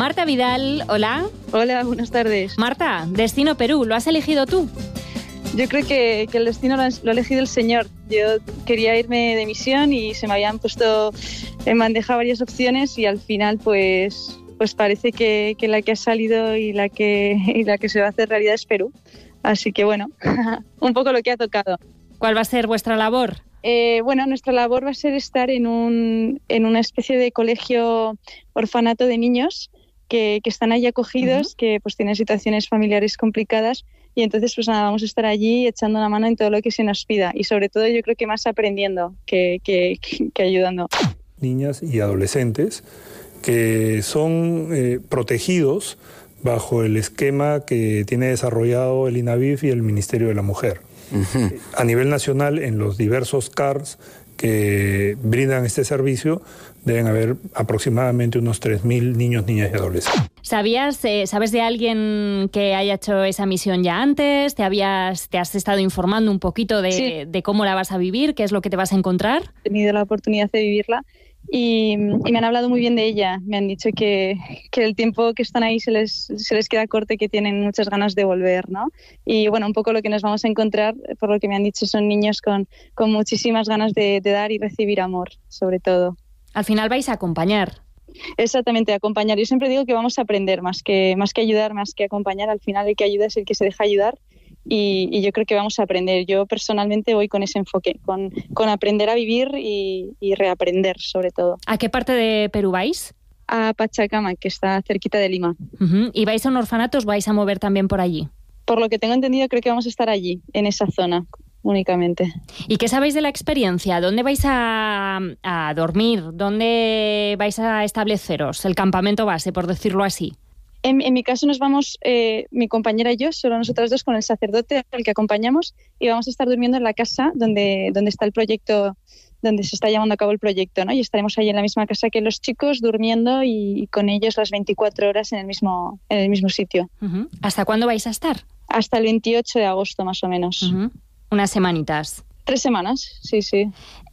Marta Vidal, hola. Hola, buenas tardes. Marta, destino Perú, ¿lo has elegido tú? Yo creo que el destino lo ha elegido el Señor. Yo quería irme de misión y se me habían puesto en bandeja varias opciones y al final pues parece que la que ha salido y la que se va a hacer realidad es Perú. Así que bueno, un poco lo que ha tocado. ¿Cuál va a ser vuestra labor? Bueno, nuestra labor va a ser estar en una especie de colegio orfanato de niños que están allí acogidos, que pues tienen situaciones familiares complicadas y entonces pues nada, vamos a estar allí echando una mano en todo lo que se nos pida y sobre todo yo creo que más aprendiendo que ayudando. Niñas y adolescentes que son protegidos bajo el esquema que tiene desarrollado el INAVIF y el Ministerio de la Mujer. Uh-huh. A nivel nacional, en los diversos CARs que brindan este servicio, deben haber aproximadamente unos 3.000 niños, niñas y adolescentes. ¿Sabes de alguien que haya hecho esa misión ya antes? ¿Te has estado informando un poquito de cómo la vas a vivir? ¿Qué es lo que te vas a encontrar? He tenido la oportunidad de vivirla y me han hablado muy bien de ella. Me han dicho que el tiempo que están ahí se les queda corto y que tienen muchas ganas de volver, ¿no? Y bueno, un poco lo que nos vamos a encontrar, por lo que me han dicho, son niños con muchísimas ganas de dar y recibir amor, sobre todo. Al final vais a acompañar. Exactamente, acompañar. Yo siempre digo que vamos a aprender más que ayudar, más que acompañar. Al final el que ayuda es el que se deja ayudar y yo creo que vamos a aprender. Yo personalmente voy con ese enfoque, con aprender a vivir y reaprender sobre todo. ¿A qué parte de Perú vais? A Pachacama, que está cerquita de Lima. Uh-huh. ¿Y vais a un orfanato, os vais a mover también por allí? Por lo que tengo entendido, creo que vamos a estar allí, en esa zona únicamente. ¿Y qué sabéis de la experiencia? ¿Dónde vais a dormir? ¿Dónde vais a estableceros? El campamento base, por decirlo así. En mi caso nos vamos, mi compañera y yo, solo nosotras dos, con el sacerdote al que acompañamos y vamos a estar durmiendo en la casa donde está el proyecto, donde se está llevando a cabo el proyecto, ¿no? Y estaremos ahí en la misma casa que los chicos, durmiendo y con ellos las 24 horas en el mismo sitio. Uh-huh. ¿Hasta cuándo vais a estar? Hasta el 28 de agosto, más o menos. Uh-huh. Unas semanitas. 3 semanas, sí.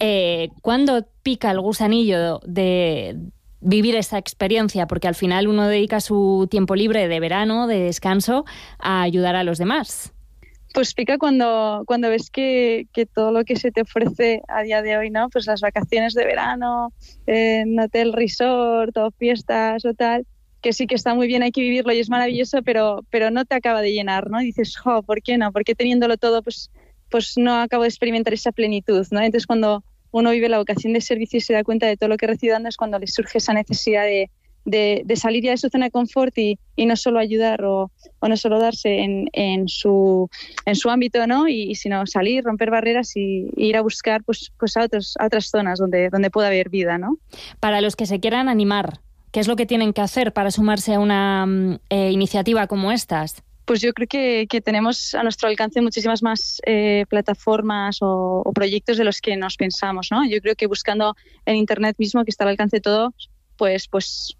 ¿Cuándo pica el gusanillo de vivir esa experiencia? Porque al final uno dedica su tiempo libre de verano, de descanso, a ayudar a los demás. Pues pica cuando ves que todo lo que se te ofrece a día de hoy, ¿no? Pues las vacaciones de verano, en hotel resort o fiestas o tal, que sí que está muy bien, hay que vivirlo y es maravilloso, pero no te acaba de llenar, ¿no? Y dices, ¿por qué no? Porque teniéndolo todo, pues no acabo de experimentar esa plenitud, ¿no? Entonces cuando uno vive la vocación de servicio y se da cuenta de todo lo que recibe dando es cuando le surge esa necesidad de salir ya de su zona de confort y no solo ayudar o no solo darse en su ámbito, ¿no? Y sino salir, romper barreras y ir a buscar pues a otras zonas donde pueda haber vida, ¿no? Para los que se quieran animar, ¿qué es lo que tienen que hacer para sumarse a una iniciativa como estas? Pues yo creo que tenemos a nuestro alcance muchísimas más plataformas o proyectos de los que nos pensamos, ¿no? Yo creo que buscando en Internet mismo, que está al alcance de todos, pues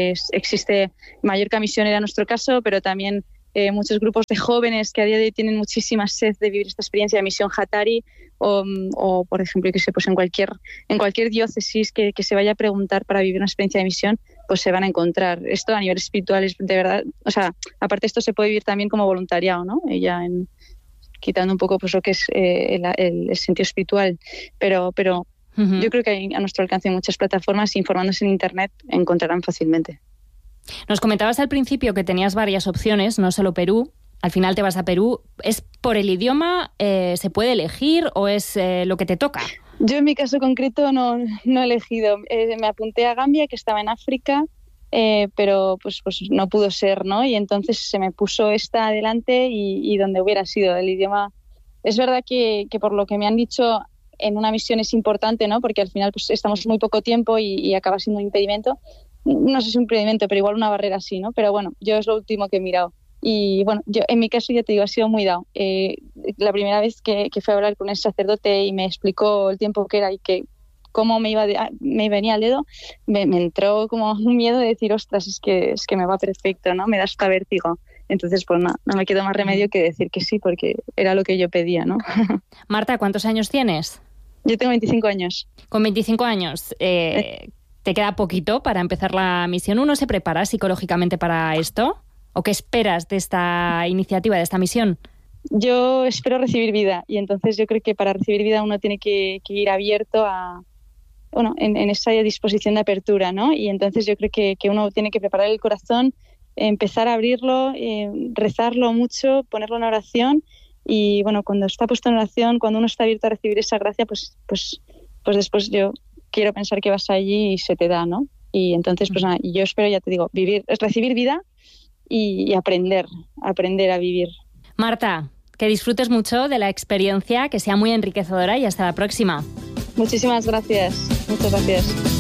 existe Mallorca Misión, era nuestro caso, pero también muchos grupos de jóvenes que a día de hoy tienen muchísima sed de vivir esta experiencia de Misión Hatari o por ejemplo, que pues en cualquier diócesis que se vaya a preguntar para vivir una experiencia de misión, pues se van a encontrar. Esto a nivel espiritual es de verdad, o sea, aparte esto se puede vivir también como voluntariado, ¿no? Quitando un poco pues lo que es el sentido espiritual, pero uh-huh. Yo creo que hay a nuestro alcance muchas plataformas y informándose en Internet encontrarán fácilmente. Nos comentabas al principio que tenías varias opciones, no solo Perú. Al final te vas a Perú. ¿Es por el idioma? ¿Se puede elegir o es lo que te toca? Yo en mi caso concreto no he elegido. Me apunté a Gambia, que estaba en África, pero pues no pudo ser, ¿no? Y entonces se me puso esta adelante y donde hubiera sido el idioma. Es verdad que por lo que me han dicho en una misión es importante, ¿no? Porque al final pues estamos muy poco tiempo y acaba siendo un impedimento. No sé si es un impedimento, pero igual una barrera sí, ¿no? Pero bueno, yo es lo último que he mirado. Y bueno, yo en mi caso ya te digo, ha sido muy dado. La primera vez que fui a hablar con el sacerdote y me explicó el tiempo que era y que cómo me venía al dedo, me entró como un miedo de decir, ostras, es que me va perfecto, ¿no? Me da hasta vértigo. Entonces, pues no me quedó más remedio que decir que sí, porque era lo que yo pedía, ¿no? Marta, ¿cuántos años tienes? Yo tengo 25 años. Con 25 años, Te queda poquito para empezar la misión. ¿Uno se prepara psicológicamente para esto? ¿O qué esperas de esta iniciativa, de esta misión? Yo espero recibir vida y entonces yo creo que para recibir vida uno tiene que ir abierto a, bueno, en esa disposición de apertura, ¿no? Y entonces yo creo que uno tiene que preparar el corazón, empezar a abrirlo, rezarlo mucho, ponerlo en oración y, bueno, cuando está puesto en oración, cuando uno está abierto a recibir esa gracia, pues después yo quiero pensar que vas allí y se te da, ¿no? Y entonces, pues nada, yo espero, ya te digo, recibir vida y aprender a vivir. Marta, que disfrutes mucho de la experiencia, que sea muy enriquecedora y hasta la próxima. Muchísimas gracias. Muchas gracias.